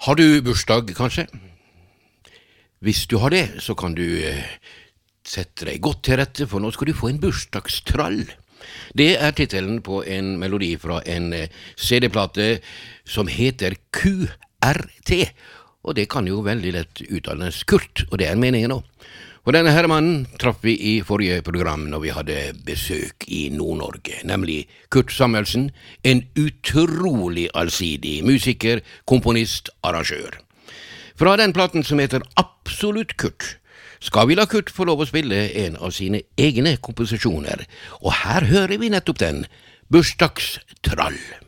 Har du bursdag, kanskje? Hvis du har det, så kan du sette deg godt til rette, for nå skal du få en bursdagstrall. Det titelen på en melodi fra en CD-plate som heter QRT, og det kan jo veldig lett uttales Kurt, og det meningen nå. Og denne herremannen traff vi i forrige program når vi hadde besøk i Nord-Norge, nemlig Kurt Samuelsen, en utrolig allsidig musiker, komponist, arrangør. Fra den platen som heter Absolutt Kurt, skal vi la Kurt få lov å spille en av sine egne komposisjoner, og her hører vi nettopp den, Bursdagstrall.